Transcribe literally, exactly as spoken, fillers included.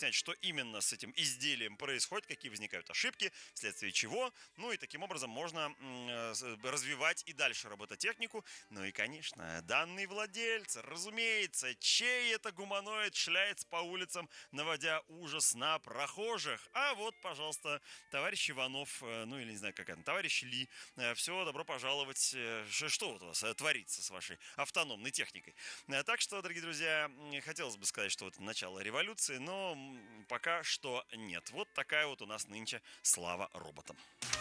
выяснять, что именно с этим изделием происходит, какие возникают ошибки, вследствие чего. Ну и таким образом можно развивать и дальше робототехнику. Ну и, конечно, данный владелец, разумеется, чей это гуманоид шляется по улицам, наводя ужас на прохожих. А вот, пожалуйста, товарищ Иванов, ну или не знаю, как это, товарищ Ли, все, добро пожаловать. Что вот у вас творится с вашей автономной техникой? Так что, дорогие друзья, хотелось бы сказать, что это начало революции, но пока что нет. Вот такая вот у нас нынче слава роботам.